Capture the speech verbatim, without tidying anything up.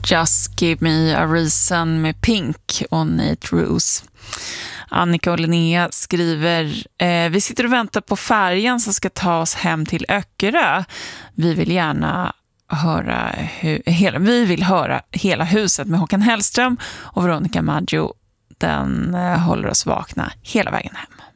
Just Give Me a Reason med Pink och Nate Roos. Annika och Linnea skriver: eh, vi sitter och väntar på färjan som ska ta oss hem till Öckerö. Vi vill gärna höra hu- hela, vi vill höra hela huset med Håkan Hellström, och Veronica Maggio, den eh, håller oss vakna hela vägen hem.